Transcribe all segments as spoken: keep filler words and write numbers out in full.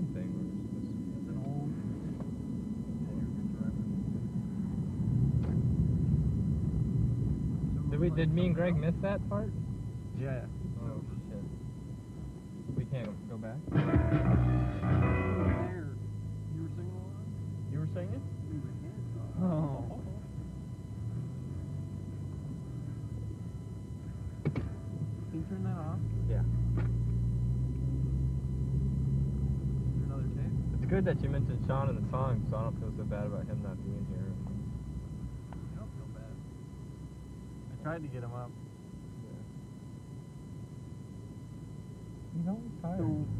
Sean thing where we're supposed to... It's an old... Yeah, you're a good driver. Did we, did me and Greg miss that part? Yeah. Oh, shit. We can't go back? There. You were singing along? You were singing? We were hands off. Oh. Can you turn that off? Yeah. Do another tape? It's good that you mentioned Sean in the song, so I don't feel so bad about him not being here. You don't feel bad. I tried to get him up. Yeah. He's always tired.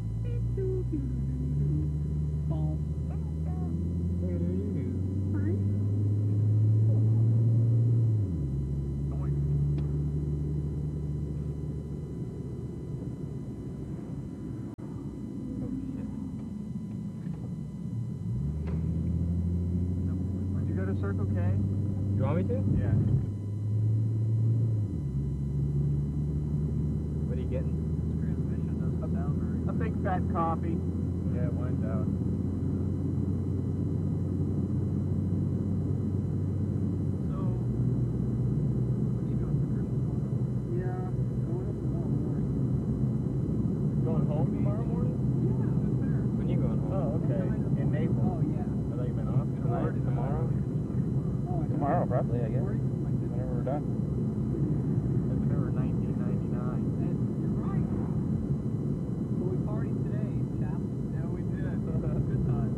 Did you go to Circle K? You want me to? Yeah. What are you getting? This transmission doesn't sound very... A big fat coffee. Yeah, wine's out. So, what are you doing for Christmas? Yeah, going up tomorrow morning. Going home tomorrow morning? Yeah, with parents. When you going home? Oh, okay. In Naples. Oh, yeah. I thought you been off tonight, tomorrow? Tomorrow, probably, I guess. Whenever we're done. That's remember nineteen ninety-nine. And you're right. Well, we partied today, chap. Yeah, we did. Good times.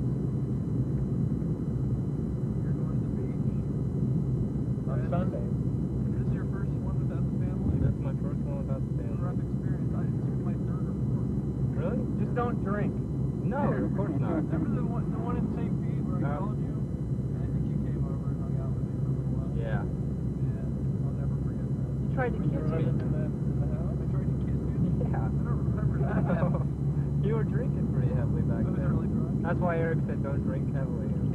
You're going to the beach. On Sunday. This is your first one without the family? That's my first one without the family. Rough experience. I, this will be my third or fourth. Really? Just don't drink. No, of course not. Remember the one, the one in Saint Pete where I No. called you? And I think you came over and hung out with me for a little while. Yeah. Yeah, I'll never forget that. You tried to kiss me. In the, in the house? I tried to kiss you? Yeah. I don't remember that. You were drinking pretty heavily back I was then. really drunk. That's why Eric said don't drink heavily.